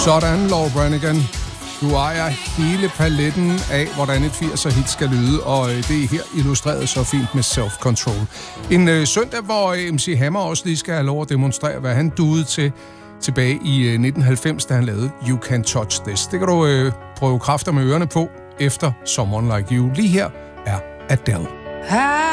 Sådan, Laura Branigan. Du ejer hele paletten af, hvordan et 80'er-hit skal lyde, og det er her illustreret så fint med Self-Control. En søndag, hvor MC Hammer også lige skal have lov at demonstrere, hvad han duede til tilbage i 1990, da han lavede You Can't Touch This. Det kan du prøve kræfter med ørerne på efter Someone Like You. Lige her er Adele.